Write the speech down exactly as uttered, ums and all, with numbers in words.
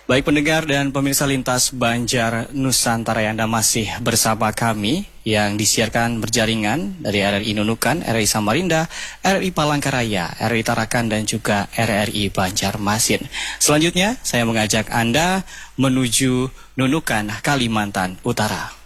Baik pendengar dan pemirsa Lintas Banjar Nusantara, yang Anda masih bersama kami yang disiarkan berjaringan dari R R I Nunukan, R R I Samarinda, R R I Palangkaraya, R R I Tarakan dan juga R R I Banjarmasin. Selanjutnya saya mengajak Anda menuju Nunukan, Kalimantan Utara.